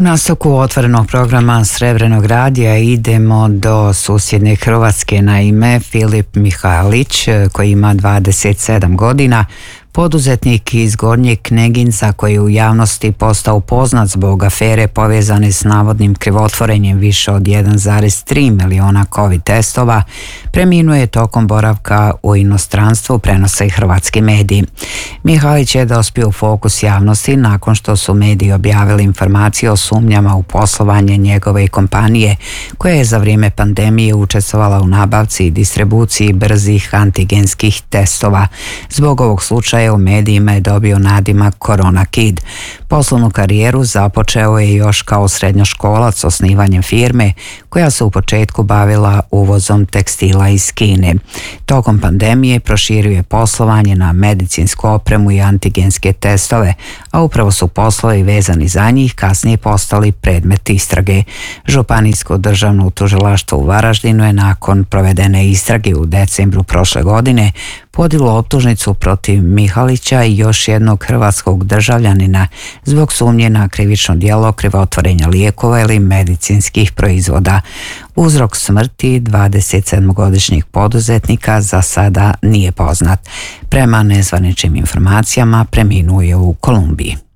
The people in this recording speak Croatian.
U nastavku otvorenog programa Srebrenog radija idemo do susjedne Hrvatske. Naime, Filip Mihalić, koji ima 27 godina, poduzetnik iz Gornjeg Kneginca koji je u javnosti postao poznat zbog afere povezane s navodnim krivotvorenjem više od 1,3 miliona COVID testova, preminuo je tokom boravka u inostranstvu, prenose i hrvatski mediji. Mihalić je dospio u fokus javnosti nakon što su mediji objavili informacije o sumnjama u poslovanje njegove kompanije, koja je za vrijeme pandemije učestvovala u nabavci i distribuciji brzih antigenskih testova. Zbog ovog slučaja u medijima je dobio nadimak Korona Kid. Poslovnu karijeru započeo je još kao srednjoškolac osnivanjem firme koja se u početku bavila uvozom tekstila iz Kine. Tokom pandemije proširio je poslovanje na medicinsku opremu i antigenske testove, a upravo su poslovi vezani za njih kasnije postali predmet istrage. Županijsko državno tužilaštvo u Varaždinu je nakon provedene istrage u decembru prošle godine podiglo optužnicu protiv Mihalića i još jednog hrvatskog državljanina zbog sumnje na krivično djelo krivotvorenja lijekova ili medicinskih proizvoda. Uzrok smrti 27-godišnjeg poduzetnika za sada nije poznat. Prema nezvaničnim informacijama preminuo je u Kolumbiji.